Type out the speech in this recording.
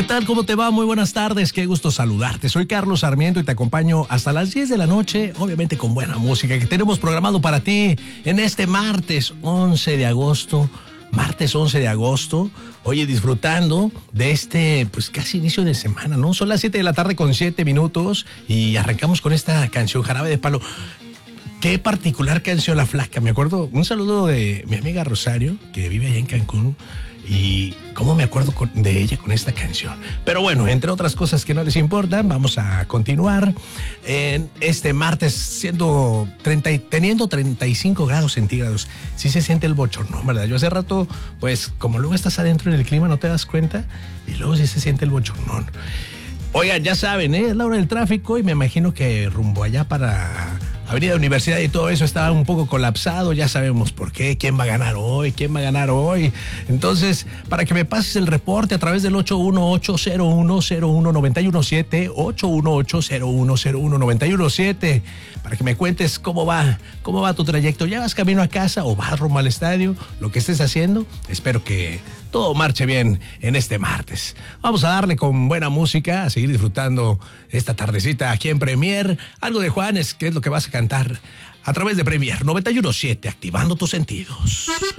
¿Qué tal? ¿Cómo te va? Muy buenas tardes, qué gusto saludarte. Soy Carlos Sarmiento y te acompaño hasta las 10 de la noche, obviamente con buena música que tenemos programado para ti en este martes 11 de agosto. Martes 11 de agosto, oye, disfrutando de este, pues casi inicio de semana, ¿no? Son las 7 de la tarde con 7 minutos y arrancamos con esta canción, Jarabe de Palo. Qué particular canción, La Flaca. Me acuerdo, un saludo de mi amiga Rosario, que vive allá en Cancún. Y cómo me acuerdo de ella con esta canción. Pero bueno, entre otras cosas que no les importan, vamos a continuar en este martes teniendo 35 grados centígrados. Sí se siente el bochornón, ¿verdad? Yo hace rato, pues como luego estás adentro en el clima, no te das cuenta y luego sí se siente el bochornón. Oigan, ya saben, es la hora del tráfico y me imagino que rumbo allá para Avenida Universidad y todo eso estaba un poco colapsado. Ya sabemos por qué, quién va a ganar hoy. Entonces, para que me pases el reporte a través del 818-01-01-917, 818-01-01-917, para que me cuentes cómo va tu trayecto. ¿Ya vas camino a casa o vas rumbo al estadio? Lo que estés haciendo, espero que todo marche bien en este martes. Vamos a darle con buena música, a seguir disfrutando esta tardecita aquí en Premier. Algo de Juanes, que es lo que vas a cantar a través de Premier 91.7, activando tus sentidos.